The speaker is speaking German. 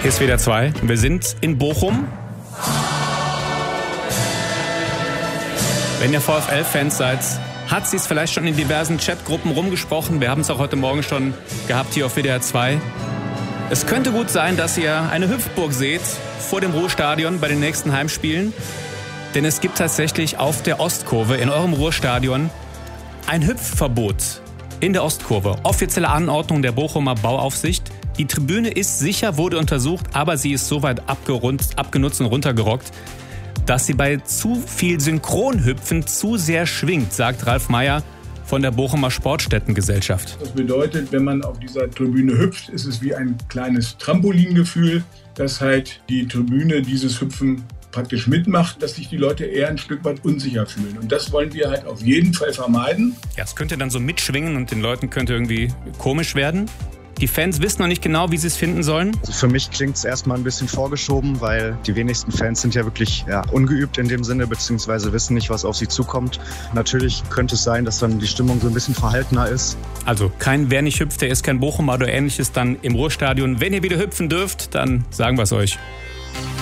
Hier ist WDR 2. Wir sind in Bochum. Wenn ihr VfL-Fans seid, hat sie es vielleicht schon in diversen Chatgruppen rumgesprochen. Wir haben es auch heute Morgen schon gehabt hier auf WDR 2. Es könnte gut sein, dass ihr eine Hüpfburg seht vor dem Ruhrstadion bei den nächsten Heimspielen. Denn es gibt tatsächlich auf der Ostkurve in eurem Ruhrstadion ein Hüpfverbot in der Ostkurve. Offizielle Anordnung der Bochumer Bauaufsicht. Die Tribüne ist sicher, wurde untersucht, aber sie ist so weit abgenutzt und runtergerockt, dass sie bei zu viel Synchronhüpfen zu sehr schwingt, sagt Ralf Meyer von der Bochumer Sportstättengesellschaft. Das bedeutet, wenn man auf dieser Tribüne hüpft, ist es wie ein kleines Trampolingefühl, dass halt die Tribüne dieses Hüpfen praktisch mitmacht, dass sich die Leute eher ein Stück weit unsicher fühlen. Und das wollen wir halt auf jeden Fall vermeiden. Ja, es könnte dann so mitschwingen und den Leuten könnte irgendwie komisch werden. Die Fans wissen noch nicht genau, wie sie es finden sollen. Also für mich klingt es erstmal ein bisschen vorgeschoben, weil die wenigsten Fans sind ja wirklich ungeübt in dem Sinne, beziehungsweise wissen nicht, was auf sie zukommt. Natürlich könnte es sein, dass dann die Stimmung so ein bisschen verhaltener ist. Also kein Wer nicht hüpft, der ist kein Bochumer oder ähnliches dann im Ruhrstadion. Wenn ihr wieder hüpfen dürft, dann sagen wir es euch.